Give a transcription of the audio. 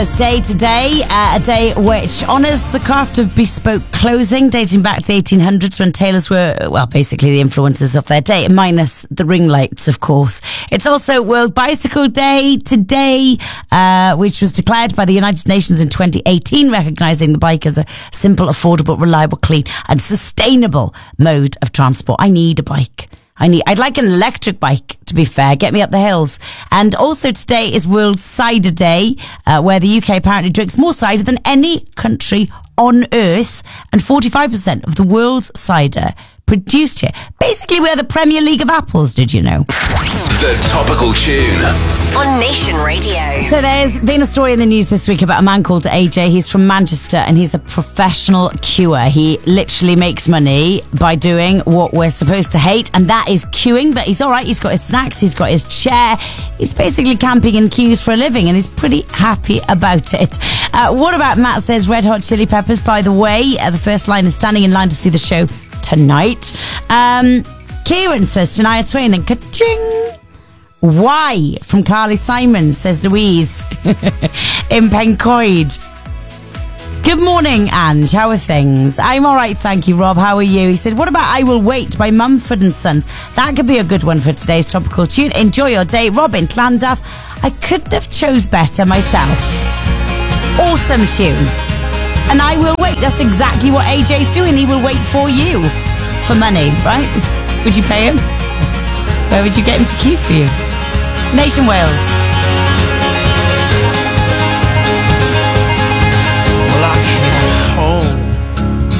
Day today, a day which honours the craft of bespoke clothing dating back to the 1800s when tailors were, well, basically the influencers of their day, minus the ring lights, of course. It's also World Bicycle Day today, which was declared by the United Nations in 2018, recognising the bike as a simple, affordable, reliable, clean and sustainable mode of transport. I need a bike. I'd like an electric bike, to be fair. Get me up the hills. And also today is World Cider Day, where the UK apparently drinks more cider than any country on earth, and 45% of the world's cider produced here. Basically, we're the Premier League of apples, did you know? The Topical Tune on Nation Radio. So there's been a story in the news this week about a man called AJ. He's from Manchester and he's a professional queuer. He literally makes money by doing what we're supposed to hate, and that is queuing. But he's all right. He's got his snacks. He's got his chair. He's basically camping in queues for a living, and he's pretty happy about it. What about Matt says Red Hot Chili Peppers? By the way, the first line is standing in line to see the show tonight. Kieran says Shania Twain and ka-ching. Why? From Carly Simon, says Louise in Pencoed. Good morning, Ange. How are things? I'm all right, thank you, Rob. How are you? He said, what about I Will Wait by Mumford & Sons? That could be a good one for today's Topical Tune. Enjoy your day. Robin Clandaff. I couldn't have chose better myself. Awesome tune. And I Will Wait. That's exactly what AJ's doing. He will wait for you. For money, right? Would you pay him? Where would you get him to queue for you? Nation Wales.